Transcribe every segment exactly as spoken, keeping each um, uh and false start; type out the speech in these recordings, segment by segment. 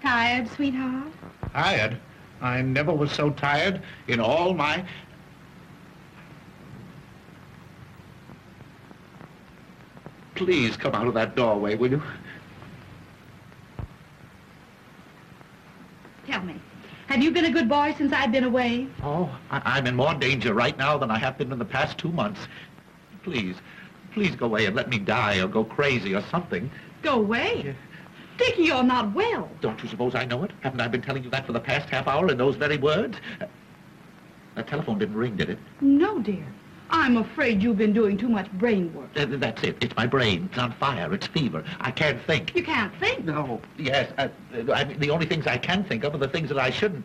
tired, sweetheart? Tired? I never was so tired in all my... Please come out of that doorway, will you? Tell me, have you been a good boy since I've been away? Oh, I I'm in more danger right now than I have been in the past two months. Please, please go away and let me die or go crazy or something. Go away? Dickie, you're not well. Don't you suppose I know it? Haven't I been telling you that for the past half hour in those very words? That telephone didn't ring, did it? No, dear. I'm afraid you've been doing too much brain work. Uh, that's it. It's my brain. It's on fire. It's fever. I can't think. You can't think? No. Yes. Uh, I mean, the only things I can think of are the things that I shouldn't.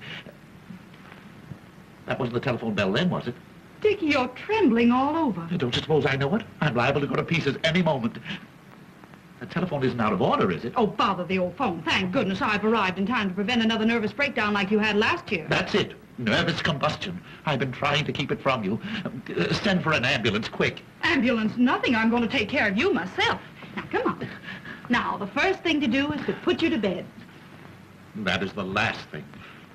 That wasn't the telephone bell then, was it? Dickie, you're trembling all over. Don't you suppose I know it? I'm liable to go to pieces any moment. The telephone isn't out of order, is it? Oh, bother the old phone. Thank goodness I've arrived in time to prevent another nervous breakdown like you had last year. That's it. Nervous combustion. I've been trying to keep it from you. Uh, send for an ambulance, quick. Ambulance, nothing. I'm going to take care of you myself. Now, come on. Now, the first thing to do is to put you to bed. That is the last thing.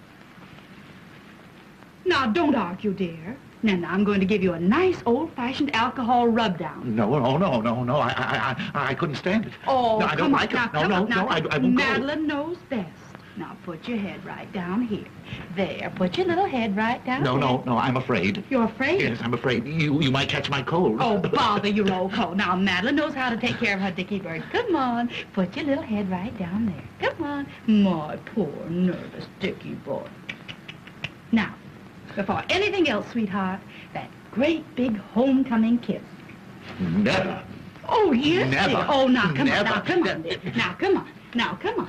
Now, don't argue, dear. Now, now, I'm going to give you a nice old-fashioned alcohol rub-down. No, no, no, no, no. I, I, I, I couldn't stand it. Oh, no, I come don't on. like Now, it. No, come no, on. Now, no, I, I won't Madeline knows best. Now, put your head right down here. There, put your little head right down go. No, there. no, no, I'm afraid. You're afraid? Yes, I'm afraid. You, you might catch my cold. Oh, bother your old coat. Now, Madeline knows how to take care of her Dickie bird. Come on, put your little head right down there. Come on. My poor, nervous Dickie boy. Now, before anything else, sweetheart, that great big homecoming kiss. Never. Oh, yes, Never. dear. Oh, now, come Never. on, now, come on, dear. Now, come on. Now, come